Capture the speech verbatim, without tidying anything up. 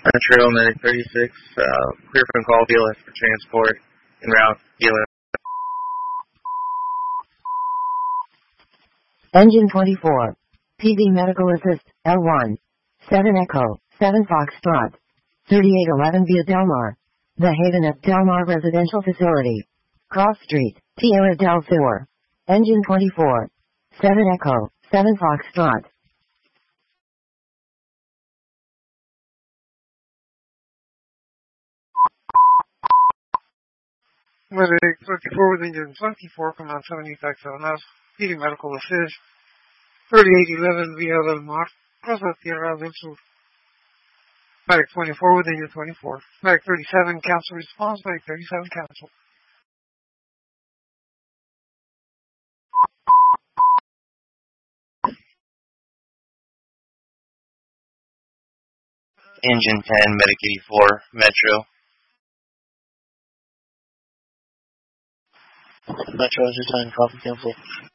Metro Medic thirty-six, uh, clear from call B L S for transport, en route, B L S. Engine twenty-four. P V Medical Assist, L one. seven Echo, seven Foxtrot. thirty-eight eleven via Delmar. The Haven at Delmar Residential Facility. Cross Street, Tierra del Sur. Engine twenty-four. seven Echo, seven Foxtrot. Medic thirty-four with engine twenty-four, command seventy Tax seven S, P V Medical Assist, thirty-eight eleven via Delmar, cross the Tierra del Sur. Medic twenty-four with engine twenty-four. Medic thirty-seven, cancel response. Medic thirty-seven, cancel. Engine ten, Medic eighty-four, Metro. Metro, is your time, copy cancel.